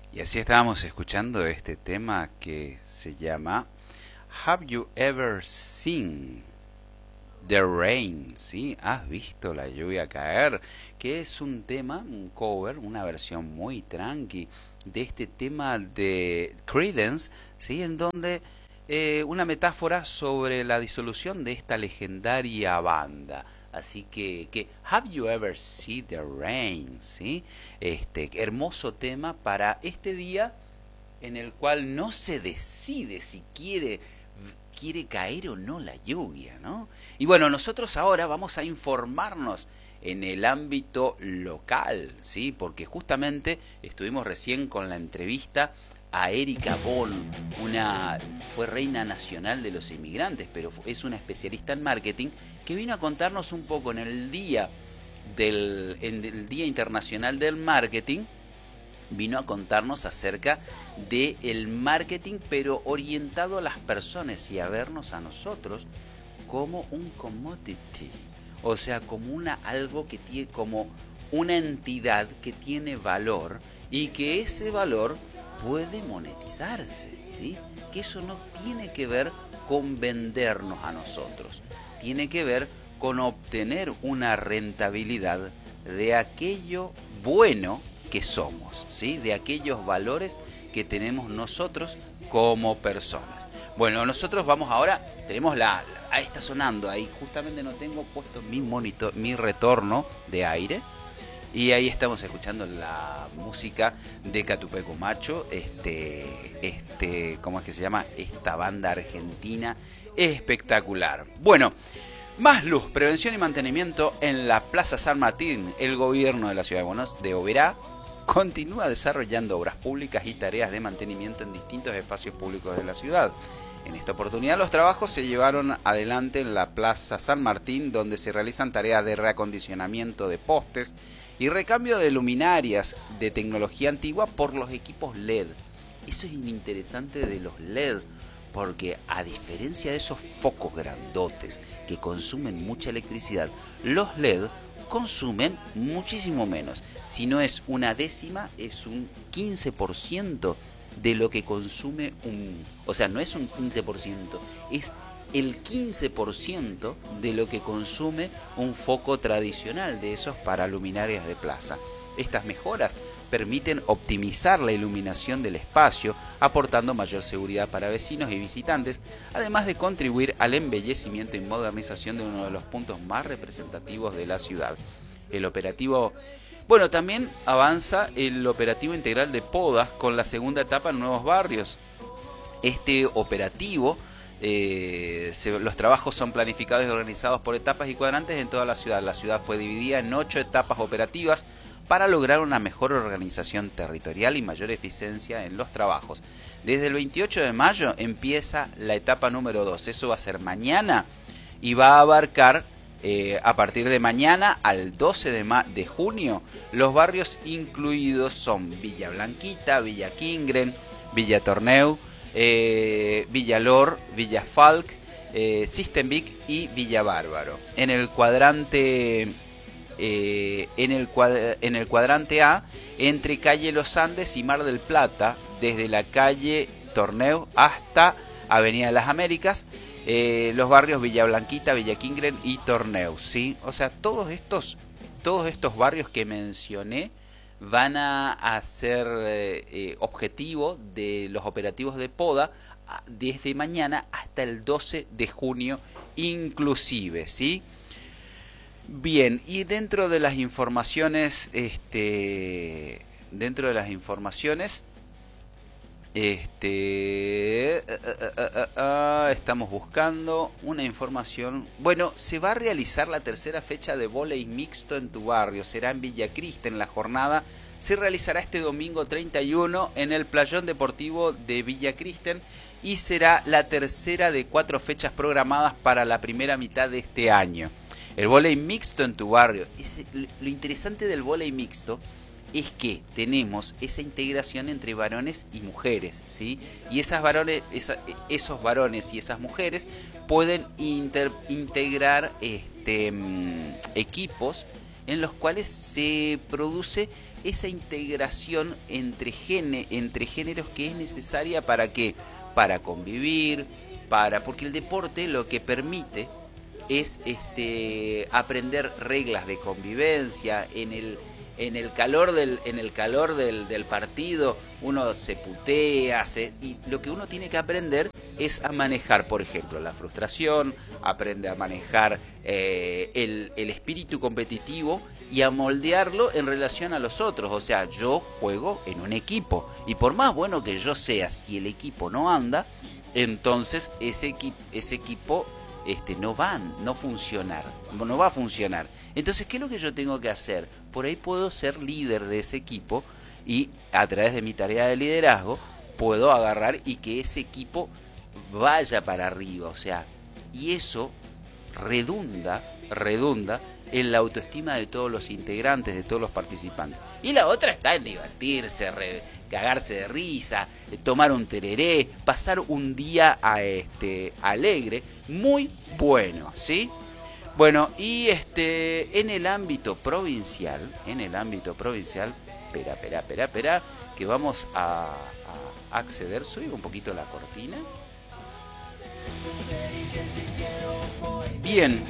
Y así estábamos escuchando este tema que se llama Have You Ever Seen the Rain? ¿Sí? ¿Has visto la lluvia caer? Que es un tema, un cover, una versión muy tranqui de este tema de Creedence, ¿sí? En donde una metáfora sobre la disolución de esta legendaria banda. Así que Have You Ever Seen the Rain? ¿Sí? Este hermoso tema para este día en el cual no se decide si quiere caer o no la lluvia, ¿no? Y bueno, nosotros ahora vamos a informarnos en el ámbito local, ¿sí? Porque justamente estuvimos recién con la entrevista a Erika Bon, fue reina nacional de los inmigrantes, pero es una especialista en marketing que vino a contarnos un poco en el Día Internacional del Marketing. Vino a contarnos acerca del marketing, pero orientado a las personas y a vernos a nosotros como un commodity, o sea, como algo que tiene, como una entidad que tiene valor y que ese valor puede monetizarse, ¿sí? Que eso no tiene que ver con vendernos a nosotros, tiene que ver con obtener una rentabilidad de aquello bueno que somos, ¿sí? De aquellos valores que tenemos nosotros como personas. Bueno, nosotros vamos ahora, tenemos ahí está sonando, ahí justamente no tengo puesto mi monitor, mi retorno de aire, y ahí estamos escuchando la música de Catupecu Macho, ¿cómo es que se llama? Esta banda argentina espectacular. Bueno, más luz, prevención y mantenimiento en la Plaza San Martín. El gobierno de la ciudad de Oberá continúa desarrollando obras públicas y tareas de mantenimiento en distintos espacios públicos de la ciudad. En esta oportunidad los trabajos se llevaron adelante en la Plaza San Martín, donde se realizan tareas de reacondicionamiento de postes y recambio de luminarias de tecnología antigua por los equipos LED. Eso es interesante de los LED, porque a diferencia de esos focos grandotes que consumen mucha electricidad, los LED consumen muchísimo menos. Si no es una décima, es un 15% de lo que consume o sea, no es un 15%, es el 15% de lo que consume un foco tradicional de esos para luminarias de plaza. Estas mejoras permiten optimizar la iluminación del espacio, aportando mayor seguridad para vecinos y visitantes, además de contribuir al embellecimiento y modernización de uno de los puntos más representativos de la ciudad. El operativo, bueno, también avanza el operativo integral de podas con la segunda etapa en nuevos barrios. Este operativo, los trabajos son planificados y organizados por etapas y cuadrantes en toda la ciudad. La ciudad fue dividida en 8 etapas operativas para lograr una mejor organización territorial y mayor eficiencia en los trabajos. Desde el 28 de mayo empieza la etapa número 2. Eso va a ser mañana y va a abarcar a partir de mañana al 12 de junio. Los barrios incluidos son Villa Blanquita, Villa Kingren, Villa Torneu, Villa Lor, Villa Falk, Sistenvik y Villa Bárbaro. En el cuadrante en el cuadrante A, entre calle Los Andes y Mar del Plata, desde la calle Torneu hasta Avenida de las Américas, los barrios Villa Blanquita, Villa Kingren y Torneu, ¿sí? O sea, todos estos barrios que mencioné van a ser objetivo de los operativos de poda desde mañana hasta el 12 de junio inclusive, ¿sí? Bien, y dentro de las informaciones, estamos buscando una información. Bueno, se va a realizar la tercera fecha de vóley mixto en tu barrio. Será en Villa Kristen. La jornada se realizará este domingo 31 en el Playón Deportivo de Villa Kristen y será la tercera de 4 fechas programadas para la primera mitad de este año. El vóley mixto en tu barrio. Lo interesante del vóley mixto es que tenemos esa integración entre varones y mujeres, ¿sí? Y esos varones y esas mujeres pueden integrar equipos en los cuales se produce esa integración entre géneros que es necesaria para qué, para convivir, porque el deporte lo que permite es aprender reglas de convivencia en el calor del partido. Uno se putea, y lo que uno tiene que aprender es a manejar, por ejemplo, la frustración, aprende a manejar el espíritu competitivo y a moldearlo en relación a los otros. O sea, yo juego en un equipo y por más bueno que yo sea, si el equipo no anda, entonces ese equipo no va a funcionar. Entonces, ¿qué es lo que yo tengo que hacer? Por ahí puedo ser líder de ese equipo y a través de mi tarea de liderazgo puedo agarrar y que ese equipo vaya para arriba, o sea, y eso redunda en la autoestima de todos los integrantes, de todos los participantes. Y la otra está en divertirse, cagarse de risa, tomar un tereré, pasar un día alegre, muy bueno, ¿sí? Bueno, y en el ámbito provincial, espera, que vamos a acceder, subir un poquito la cortina. Bien,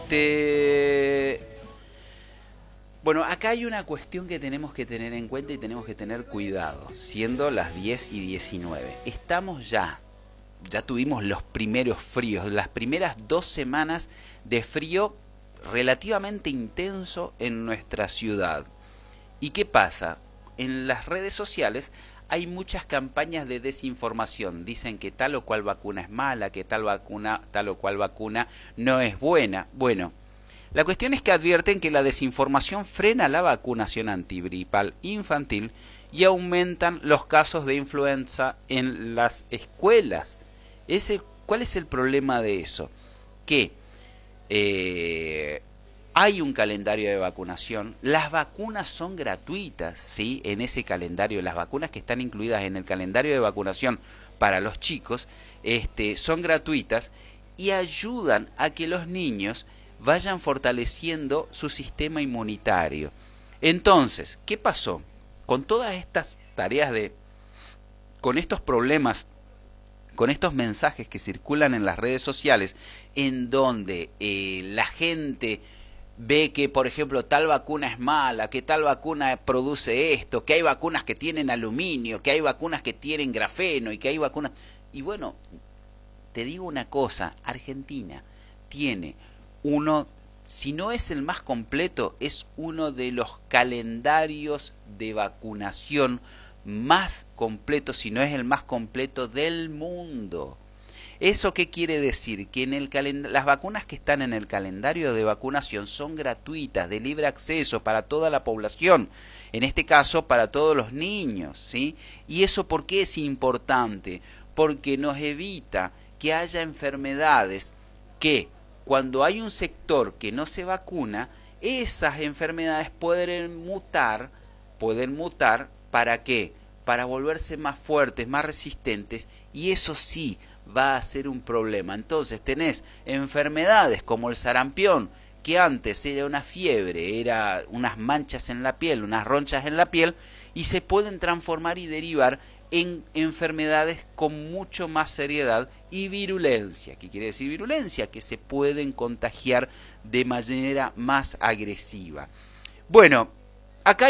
bueno, acá hay una cuestión que tenemos que tener en cuenta y tenemos que tener cuidado, siendo las 10:19. Ya tuvimos los primeros fríos, las primeras 2 semanas de frío relativamente intenso en nuestra ciudad. ¿Y qué pasa? En las redes sociales hay muchas campañas de desinformación. Dicen que tal o cual vacuna es mala, que tal o cual vacuna no es buena. Bueno, la cuestión es que advierten que la desinformación frena la vacunación antigripal infantil y aumentan los casos de influenza en las escuelas. ¿Cuál es el problema de eso? Que hay un calendario de vacunación, las vacunas son gratuitas, ¿sí? En ese calendario, las vacunas que están incluidas en el calendario de vacunación para los chicos, son gratuitas y ayudan a que los niños vayan fortaleciendo su sistema inmunitario. Entonces, ¿qué pasó? Con todas estas tareas con estos problemas, con estos mensajes que circulan en las redes sociales, en donde la gente ve que, por ejemplo, tal vacuna es mala, que tal vacuna produce esto, que hay vacunas que tienen aluminio, que hay vacunas que tienen grafeno y que hay vacunas... Y bueno, te digo una cosa, Argentina tiene si no es el más completo, es uno de los calendarios de vacunación más completo, si no es el más completo del mundo. ¿Eso qué quiere decir? Que las vacunas que están en el calendario de vacunación son gratuitas, de libre acceso para toda la población, en este caso para todos los niños, ¿sí? ¿Y eso por qué es importante? Porque nos evita que haya enfermedades que, cuando hay un sector que no se vacuna, esas enfermedades pueden mutar, ¿para qué? Para volverse más fuertes, más resistentes, y eso sí va a ser un problema. Entonces tenés enfermedades como el sarampión, que antes era una fiebre, era unas manchas en la piel, unas ronchas en la piel, y se pueden transformar y derivar en enfermedades con mucho más seriedad y virulencia. ¿Qué quiere decir virulencia? Que se pueden contagiar de manera más agresiva. Bueno, acá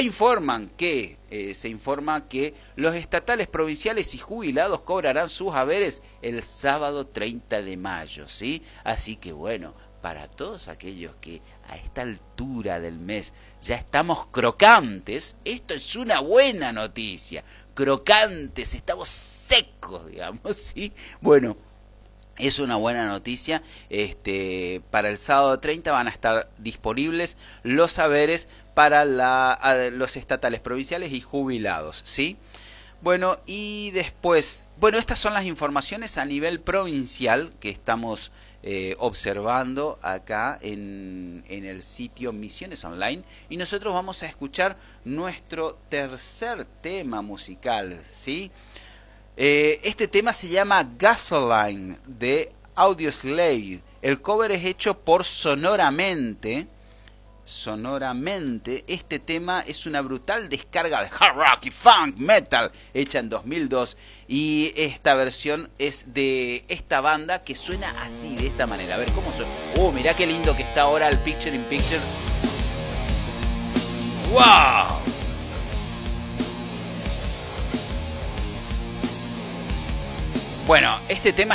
se informa que los estatales, provinciales y jubilados cobrarán sus haberes el sábado 30 de mayo, ¿sí? Así que bueno, para todos aquellos que a esta altura del mes ya estamos crocantes, esto es una buena noticia. Crocantes, estamos secos, digamos, ¿sí? Bueno, es una buena noticia. Para el sábado 30 van a estar disponibles los saberes para los estatales, provinciales y jubilados, ¿sí? Bueno, y después, estas son las informaciones a nivel provincial que estamos observando acá en el sitio Misiones Online, y nosotros vamos a escuchar nuestro tercer tema musical, ¿sí? Este tema se llama Gasoline de Audioslave. El cover es hecho por Sonoramente sonoramente. Este tema es una brutal descarga de hard rock y funk metal hecha en 2002, y esta versión es de esta banda que suena así, de esta manera. A ver cómo suena. Mirá qué lindo que está ahora el Picture in Picture. ¡Wow! Bueno, este tema